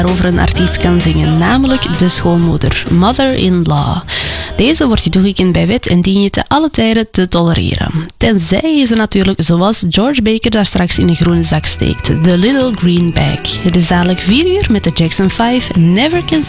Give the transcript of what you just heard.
Over een artiest kan zingen, namelijk de schoonmoeder, mother-in-law. Deze wordt je toegekend bij wet en dien je te alle tijden te tolereren. Tenzij je ze natuurlijk, zoals George Baker daar straks in een groene zak steekt, the little green bag. Het is dadelijk 4 uur met de Jackson 5, Never Can